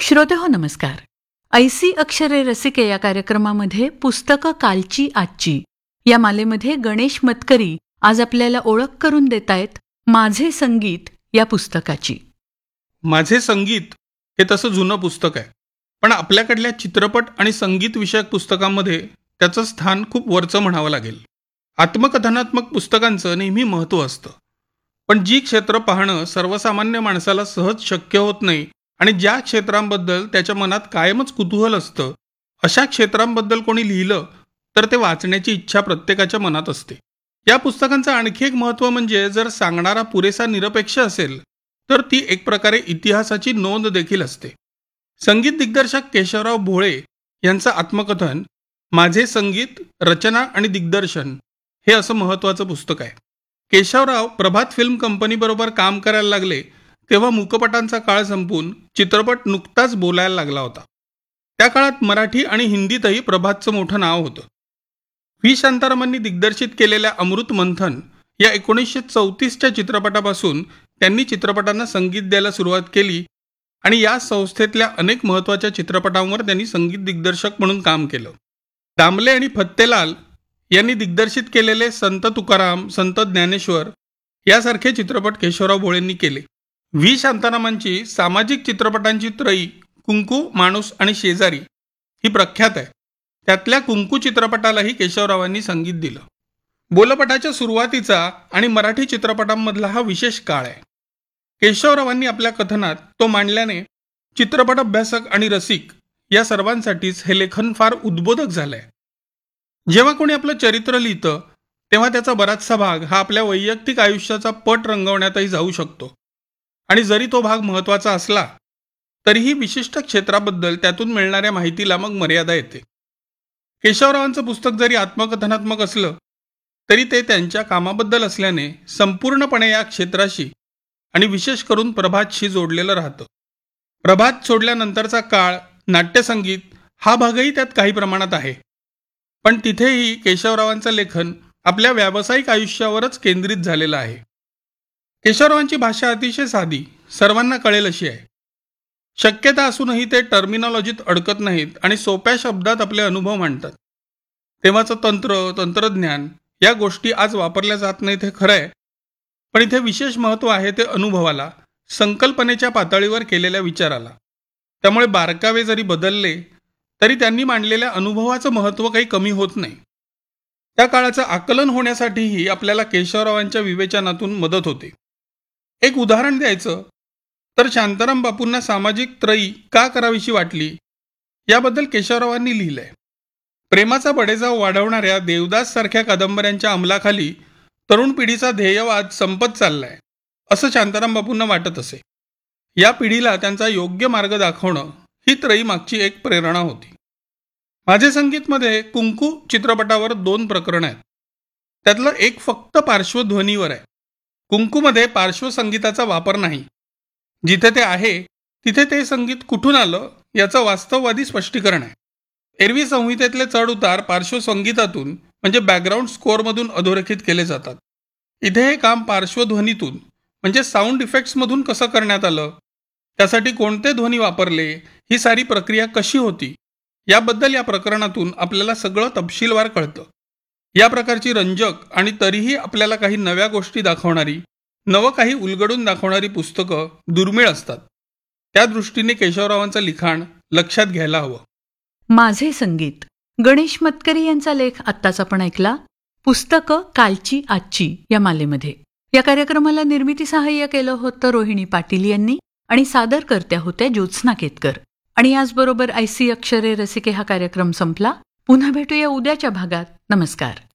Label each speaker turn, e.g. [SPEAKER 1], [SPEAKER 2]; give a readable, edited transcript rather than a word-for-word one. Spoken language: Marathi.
[SPEAKER 1] श्रोतेहो नमस्कार. ऐसी अक्षरे रसिके या कार्यक्रमामध्ये पुस्तकं कालची आजची या मालेमध्ये गणेश मतकरी आज आपल्याला ओळख करून देतायत माझे संगीत या पुस्तकाची.
[SPEAKER 2] माझे संगीत हे तसं जुनं पुस्तक आहे, पण आपल्याकडल्या चित्रपट आणि संगीत विषयक पुस्तकांमध्ये त्याचं स्थान खूप वरचं म्हणावं लागेल. आत्मकथनात्मक पुस्तकांचं नेहमी महत्त्व असतं, पण जी क्षेत्र पाहणं सर्वसामान्य माणसाला सहज शक्य होत नाही आणि ज्या क्षेत्रांबद्दल त्याच्या मनात कायमच कुतूहल असतं, अशा क्षेत्रांबद्दल कोणी लिहिलं तर ते वाचण्याची इच्छा प्रत्येकाच्या मनात असते. या पुस्तकांचं आणखी एक महत्त्व म्हणजे जर सांगणारा पुरेसा निरपेक्ष असेल तर ती एक प्रकारे इतिहासाची नोंद देखील असते. संगीत दिग्दर्शक केशवराव भोळे यांचं आत्मकथन माझे संगीत, रचना आणि दिग्दर्शन हे असं महत्त्वाचं पुस्तक आहे. केशवराव प्रभात फिल्म कंपनीबरोबर काम करायला लागले तेव्हा मूकपटांचा काळ संपून चित्रपट नुकताच बोलायला लागला होता. त्या काळात मराठी आणि हिंदीतही प्रभातचं मोठं नाव होतं. व्ही शांतारामांनी दिग्दर्शित केलेल्या अमृत मंथन या 1934च्या चित्रपटापासून त्यांनी चित्रपटांना संगीत द्यायला सुरुवात केली आणि या संस्थेतल्या अनेक महत्त्वाच्या चित्रपटांवर त्यांनी संगीत दिग्दर्शक म्हणून काम केलं. दामले आणि फत्तेलाल यांनी दिग्दर्शित केलेले संत तुकाराम, संत ज्ञानेश्वर यासारखे चित्रपट केशवराव भोळेंनी केले. व्ही शांतारामांची सामाजिक चित्रपटांची त्रयी कुंकू, माणूस आणि शेजारी ही प्रख्यात आहे. त्यातल्या कुंकू चित्रपटालाही केशवरावांनी संगीत दिलं. बोलपटाच्या सुरुवातीचा आणि मराठी चित्रपटांमधला हा विशेष काळ आहे. केशवरावांनी आपल्या कथनात तो मांडल्याने चित्रपट अभ्यासक आणि रसिक या सर्वांसाठीच हे लेखन फार उद्बोधक झालंय. जेव्हा कोणी आपलं चरित्र लिहितं तेव्हा त्याचा बराचसा भाग हा आपल्या वैयक्तिक आयुष्याचा पट रंगवण्यातही जाऊ शकतो आणि जरी तो भाग महत्त्वाचा असला तरीही विशिष्ट क्षेत्राबद्दल त्यातून मिळणाऱ्या माहितीला मग मर्यादा येते. केशवरावांचं पुस्तक जरी आत्मकथनात्मक असलं तरी ते त्यांच्या कामाबद्दल असल्याने संपूर्णपणे या क्षेत्राशी आणि विशेष करून प्रभातशी जोडलेलं राहतं. प्रभात सोडल्यानंतरचा काळ, नाट्यसंगीत हा भागही त्यात काही प्रमाणात आहे, पण तिथेही केशवरावांचं लेखन आपल्या व्यावसायिक आयुष्यावरच केंद्रित झालेलं आहे. केशवरावांची भाषा अतिशय साधी, सर्वांना कळेल अशी आहे. शक्यता असूनही ते टर्मिनॉलॉजीत अडकत नाहीत आणि सोप्या शब्दात आपले अनुभव मांडतात. तेव्हाचं तंत्रज्ञान या गोष्टी आज वापरल्या जात नाहीत हे खरं आहे, पण इथे विशेष महत्त्व आहे ते अनुभवाला, संकल्पनेच्या पातळीवर केलेल्या विचाराला. त्यामुळे बारकावे जरी बदलले तरी त्यांनी मांडलेल्या अनुभवाचं महत्त्व काही कमी होत नाही. त्या काळाचं आकलन होण्यासाठीही आपल्याला केशवरावांच्या विवेचनातून मदत होते. एक उदाहरण द्यायचं तर शांताराम बापूंना सामाजिक त्रयी का करावीशी वाटली याबद्दल केशवरावांनी लिहिलंय. प्रेमाचा बडेजाव वाढवणाऱ्या देवदास सारख्या कादंबऱ्यांच्या अंमलाखाली तरुण पिढीचा ध्येयवाद संपत चाललाय असं शांताराम बापूंना वाटत असे. या पिढीला त्यांचा योग्य मार्ग दाखवणं ही त्रयी मागची एक प्रेरणा होती. माझे संगीतमध्ये कुंकू चित्रपटावर 2 प्रकरणं आहेत. त्यातलं एक फक्त पार्श्वध्वनीवर आहे. कुंकूमध्ये पार्श्वसंगीताचा वापर नाही. जिथे ते आहे तिथे ते संगीत कुठून आलं याचं वास्तववादी स्पष्टीकरण आहे. एरवी संहितेतले चढ उतार पार्श्वसंगीतातून म्हणजे बॅकग्राऊंड स्कोअरमधून अधोरेखित केले जातात. इथे हे काम पार्श्वध्वनीतून म्हणजे साऊंड इफेक्ट्समधून कसं करण्यात आलं, त्यासाठी कोणते ध्वनी वापरले, ही सारी प्रक्रिया कशी होती याबद्दल या प्रकरणातून आपल्याला सगळं तपशीलवार कळतं. या प्रकारची रंजक आणि तरीही आपल्याला काही नव्या गोष्टी दाखवणारी, नवं काही उलगडून दाखवणारी पुस्तकं दुर्मिळ असतात. त्या दृष्टीने केशवरावांचं लिखाण लक्षात घ्यायला हवं.
[SPEAKER 1] माझे संगीत, गणेश मतकरी यांचा लेख आत्ताच आपण ऐकला. पुस्तकं कालची आजची या मालेमध्ये. या कार्यक्रमाला निर्मिती सहाय्य केलं होतं रोहिणी पाटील यांनी आणि सादरकर्त्या होत्या ज्योत्स्ना केतकर. आणि याचबरोबर ऐसी अक्षरे रसिके हा कार्यक्रम संपला. पुन्हा भेटूया उद्याच्या भागात. नमस्कार.